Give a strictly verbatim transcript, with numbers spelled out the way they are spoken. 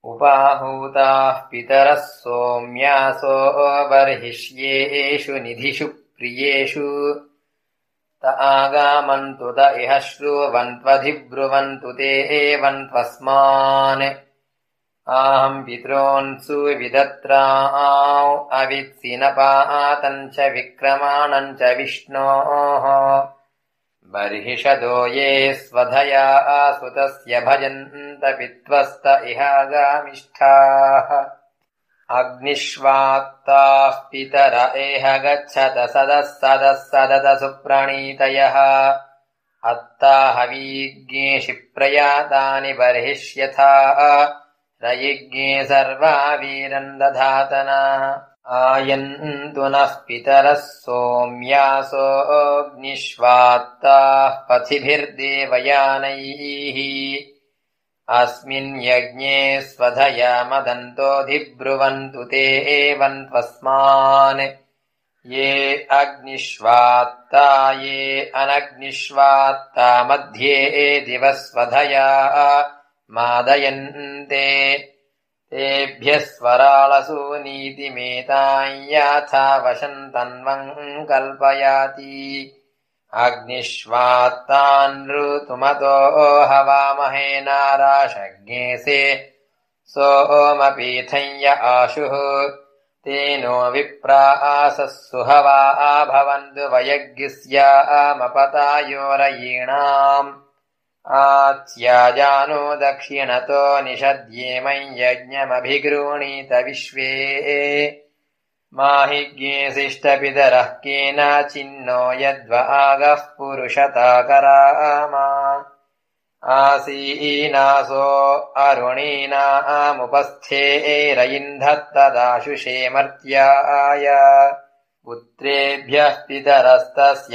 उपाहूताः पितरः सोम्यासो बर्हिष्येषु निधिषु प्रियेषु त आगामन्तु त इह श्रुवन्त्वधिब्रुवन्तु ते एवन्त्वस्मान् आहम् पितॄन्सु विदत्राौ अवित्सिनपातम् च विक्रमाणम् च विष्णोः बर्हिषदो ये स्वधया सुतस्य भजन्त पित्वस्त इहागामिष्ठाः अग्निष्वात्ताः पितर एह गच्छत सदः सदः सदत सुप्रणीतयः अत्ता हवीज्ञेषि प्रयातानि बर्हिष्यथा रयिज्ञे सर्वा वीरम् दधातना आयन्तु नः पितरः सोम्यासो अग्निष्वात्ताः पथिभिर्देवयानैः अस्मिन् यज्ञे स्वधया मदन्तोऽधिब्रुवन्तु ते एवन्त्वस्मान् ये अग्निष्वात्ता ये अनग्निष्वात्ता मध्ये दिवः स्वधया मादयन्ते तेभ्यः स्वराळसु नीतिमेताम् याथा वशम् तन्वम् कल्पयाति अग्निष्वात्तान् ऋतुमतो हवामहे नाराशज्ञेसे सोमपीथम् य आशुः तेनो विप्रासः सुहवा भवन्तु वयज्ञस्यामपतायोरयीणाम् आत्स्याजानो दक्षिणतो निषद्येमम् यज्ञमभिगृह्णीत विश्वे माहिज्ञेसिष्टपितरः केनाचिन्नो यद्व आगः पुरुषता करामा आसीनासो अरुणीनामुपस्थेरयिन्धत्तदाशुषे मर्त्याय पुत्रेभ्यः पितरस्तस्य